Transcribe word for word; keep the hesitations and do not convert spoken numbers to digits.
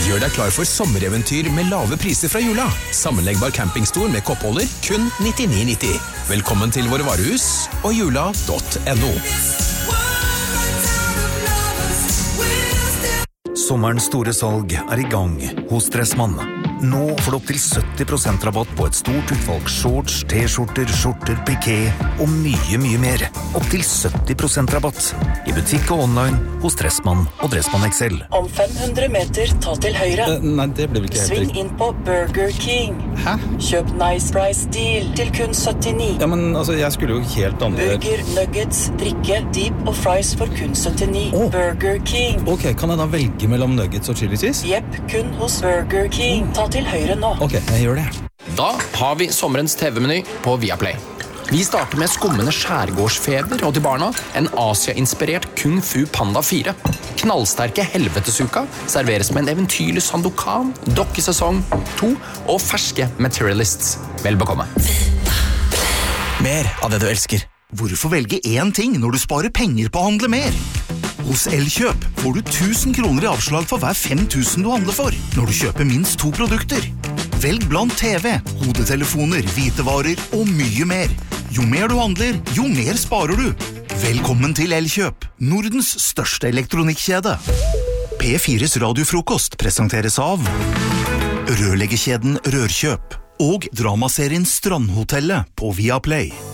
Gjør deg klar for sommereventyr med lave priser fra Jula. Sammenleggbar campingstol med koppholder, kun nittionio nitti. Velkommen til våre varehus og jula punktum no. Sommerens store salg er i gang hos Dressmann. Nå får du opp til sytti prosent rabatt på et stort utvalg shorts, t-skjorter, skjorter, piké og mye, mye mer. Opp til sytti prosent rabatt i butikk og online hos Dressmann og Dressmann X L. Om fem hundre meter, ta til høyre. Uh, nei, det blir vel ikke helt Sving riktig. inn på Burger King. Hæ? Kjøp Nice Price Deal til kun syttini. Ja, men altså, jeg skulle jo helt andre... Burger, nuggets, drikke, dip og fries for kun syttini. Oh. Burger King. Ok, kan jeg da velge mellom nuggets og chili cheese? Jepp, kun hos Burger King. Ta til høyre nå. Ok, jeg gjør det. Da har vi sommerens T V-meny på Viaplay. Vi starter med skummende skjærgårdsfeber og til barna en Asia-inspirert Kung Fu Panda fire. Knallsterke helvetesuka serveres med en eventyrlig Sandokan, dokkesesong to og ferske Materialists. Vel bekomme. Mer av det du elsker. Hvorfor velge én ting når du sparer penger på å handle mer? Hos Elkjøp får du tusen kroner i avslag for hver fem tusen du handler for, når du kjøper minst to produkter. Velg blant T V, hodetelefoner, hvitevarer og mye mer. Jo mer du handler, jo mer sparer du. Velkommen til Elkjøp, Nordens største elektronikkjede. P fires radiofrokost presenteres av rørleggerkjeden Rørkjøp og dramaserien Strandhotellet på Viaplay.